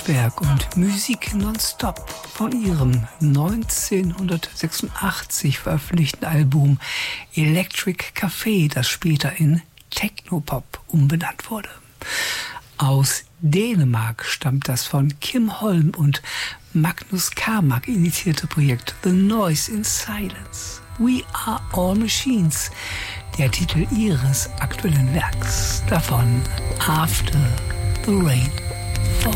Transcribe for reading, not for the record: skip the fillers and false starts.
Kraftwerk und Musik nonstop von ihrem 1986 veröffentlichten Album Electric Café, das später in Technopop umbenannt wurde. Aus Dänemark stammt das von Kim Holm und Magnus Carmack initiierte Projekt The Noise in Silence. We Are All Machines, der Titel ihres aktuellen Werks, davon After the Rain.